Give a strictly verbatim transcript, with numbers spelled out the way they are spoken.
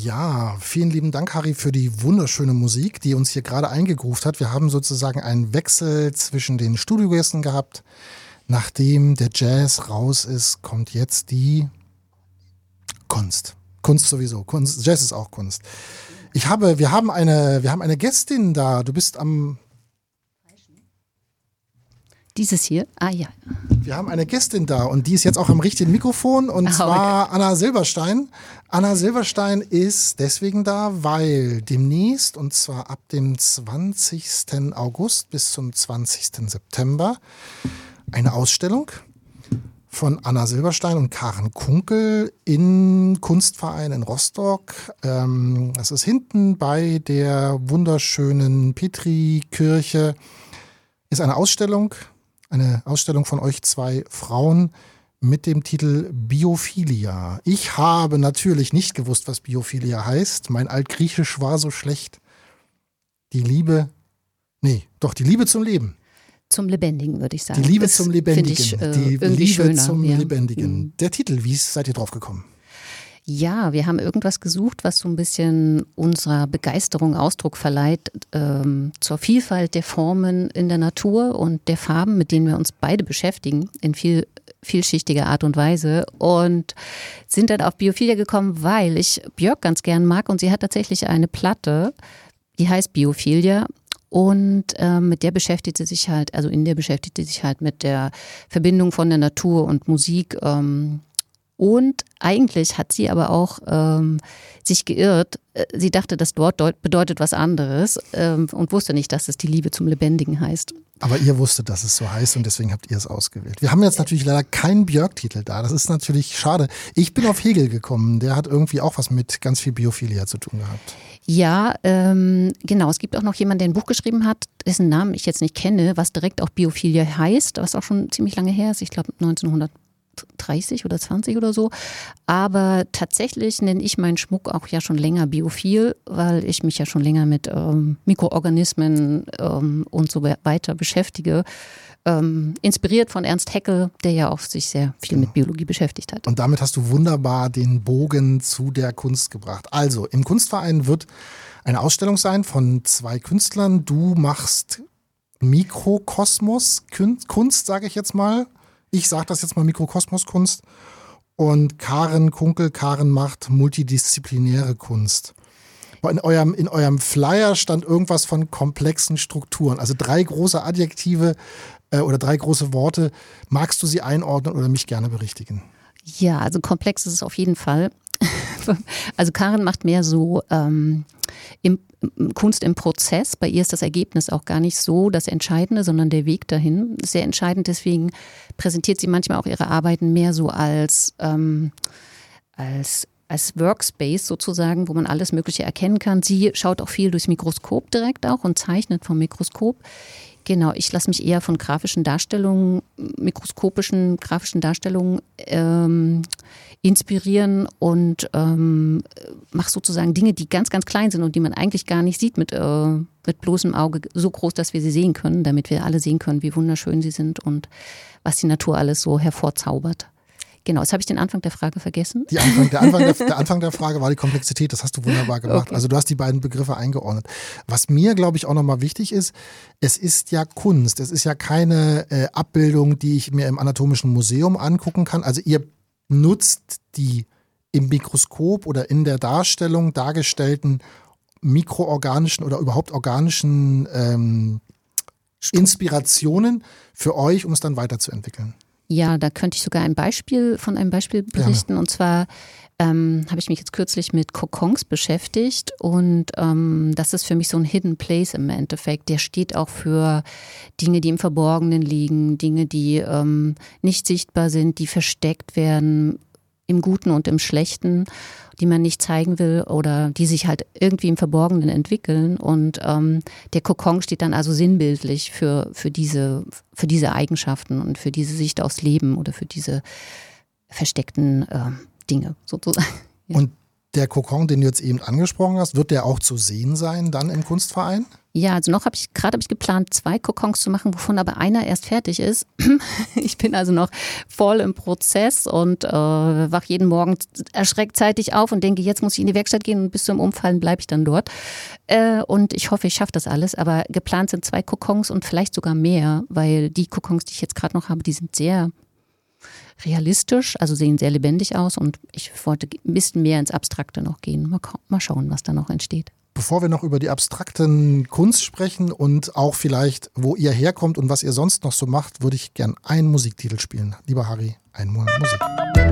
Ja, vielen lieben Dank, Harry, für die wunderschöne Musik, die uns hier gerade eingegroovt hat. Wir haben sozusagen einen Wechsel zwischen den Studiogästen gehabt. Nachdem der Jazz raus ist, kommt jetzt die Kunst. Kunst sowieso. Kunst, Jazz ist auch Kunst. Ich habe, wir haben eine, wir haben eine Gästin da. Du bist am... Dieses hier? Ah ja. Wir haben eine Gästin da und die ist jetzt auch am richtigen Mikrofon und oh, zwar okay. Anna Silberstein. Anna Silberstein ist deswegen da, weil demnächst und zwar ab dem zwanzigsten August bis zum zwanzigsten September eine Ausstellung von Anna Silberstein und Karen Kunkel im Kunstverein in Rostock. Ähm, das ist hinten bei der wunderschönen Petri-Kirche. Ist eine Ausstellung. Eine Ausstellung von euch zwei Frauen mit dem Titel Biophilia. Ich habe natürlich nicht gewusst, was Biophilia heißt. Mein Altgriechisch war so schlecht. Die Liebe, nee, doch die Liebe zum Leben. Zum Lebendigen, würde ich sagen. Die Liebe das zum Lebendigen. Ich, äh, die irgendwie Liebe schöner, zum ja. Lebendigen. Der Titel, wie seid ihr drauf gekommen? Ja, wir haben irgendwas gesucht, was so ein bisschen unserer Begeisterung Ausdruck verleiht ähm, zur Vielfalt der Formen in der Natur und der Farben, mit denen wir uns beide beschäftigen, in viel, vielschichtiger Art und Weise. Und sind dann auf Biophilia gekommen, weil ich Björk ganz gern mag und sie hat tatsächlich eine Platte, die heißt Biophilia. Und äh, mit der beschäftigt sie sich halt, also in der beschäftigt sie sich halt mit der Verbindung von der Natur und Musik. Ähm, Und eigentlich hat sie aber auch ähm, sich geirrt. Sie dachte, das Wort bedeutet was anderes ähm, und wusste nicht, dass es die Liebe zum Lebendigen heißt. Aber ihr wusstet, dass es so heißt und deswegen habt ihr es ausgewählt. Wir haben jetzt natürlich leider keinen Björk-Titel da. Das ist natürlich schade. Ich bin auf Hegel gekommen. Der hat irgendwie auch was mit ganz viel Biophilia zu tun gehabt. Ja, ähm, genau. Es gibt auch noch jemanden, der ein Buch geschrieben hat, dessen Namen ich jetzt nicht kenne, was direkt auch Biophilia heißt, was auch schon ziemlich lange her ist. Ich glaube neunzehnhundertdreißig oder zwanzig oder so. Aber tatsächlich nenne ich meinen Schmuck auch ja schon länger biophil, weil ich mich ja schon länger mit ähm, Mikroorganismen ähm, und so weiter beschäftige. Ähm, inspiriert von Ernst Haeckel, der ja auch sich sehr viel genau. mit Biologie beschäftigt hat. Und damit hast du wunderbar den Bogen zu der Kunst gebracht. Also, im Kunstverein wird eine Ausstellung sein von zwei Künstlern. Du machst Mikrokosmos, Kunst, sage ich jetzt mal. Ich sage das jetzt mal Mikrokosmos-Kunst. Und Karen Kunkel, Karen macht multidisziplinäre Kunst. In eurem, in eurem Flyer stand irgendwas von komplexen Strukturen. Also drei große Adjektive äh, oder drei große Worte. Magst du sie einordnen oder mich gerne berichtigen? Ja, also komplex ist es auf jeden Fall. Also Karen macht mehr so ähm, im, Kunst im Prozess. Bei ihr ist das Ergebnis auch gar nicht so das Entscheidende, sondern der Weg dahin ist sehr entscheidend. Deswegen präsentiert sie manchmal auch ihre Arbeiten mehr so als, ähm, als als Workspace sozusagen, wo man alles Mögliche erkennen kann. Sie schaut auch viel durchs Mikroskop direkt auch und zeichnet vom Mikroskop. Genau, ich lasse mich eher von grafischen Darstellungen, mikroskopischen grafischen Darstellungen ähm, inspirieren und ähm, mache sozusagen Dinge, die ganz, ganz klein sind und die man eigentlich gar nicht sieht mit, äh, mit bloßem Auge, so groß, dass wir sie sehen können, damit wir alle sehen können, wie wunderschön sie sind und was die Natur alles so hervorzaubert. Genau, jetzt habe ich den Anfang der Frage vergessen. Die Anfang, der, Anfang der, der Anfang der Frage war die Komplexität, das hast du wunderbar gemacht. Okay. Also du hast die beiden Begriffe eingeordnet. Was mir, glaube ich, auch nochmal wichtig ist, es ist ja Kunst, es ist ja keine äh, Abbildung, die ich mir im Anatomischen Museum angucken kann. Also ihr nutzt die im Mikroskop oder in der Darstellung dargestellten mikroorganischen oder überhaupt organischen ähm, Inspirationen für euch, um es dann weiterzuentwickeln. Ja, da könnte ich sogar ein Beispiel von einem Beispiel berichten. Gerne. Und zwar ähm, habe ich mich jetzt kürzlich mit Kokons beschäftigt und ähm, das ist für mich so ein Hidden Place im Endeffekt. Der steht auch für Dinge, die im Verborgenen liegen, Dinge, die ähm, nicht sichtbar sind, die versteckt werden, im Guten und im Schlechten, die man nicht zeigen will oder die sich halt irgendwie im Verborgenen entwickeln. Und ähm, der Kokon steht dann also sinnbildlich für, für, diese, für diese Eigenschaften und für diese Sicht aufs Leben oder für diese versteckten äh, Dinge sozusagen. Ja. Und Der Kokon, den du jetzt eben angesprochen hast, wird der auch zu sehen sein dann im Kunstverein? Ja, also noch habe ich, gerade habe ich geplant, zwei Kokons zu machen, wovon aber einer erst fertig ist. Ich bin also noch voll im Prozess und äh, wach jeden Morgen erschreckt zeitig auf und denke, jetzt muss ich in die Werkstatt gehen und bis zum Umfallen bleibe ich dann dort. Äh, und ich hoffe, ich schaffe das alles, aber geplant sind zwei Kokons und vielleicht sogar mehr, weil die Kokons, die ich jetzt gerade noch habe, die sind sehr realistisch, also sehen sehr lebendig aus und ich wollte ein bisschen mehr ins Abstrakte noch gehen. Mal, mal schauen, was da noch entsteht. Bevor wir noch über die abstrakten Kunst sprechen und auch vielleicht, wo ihr herkommt und was ihr sonst noch so macht, würde ich gern einen Musiktitel spielen. Lieber Harry, einen Monat Musik.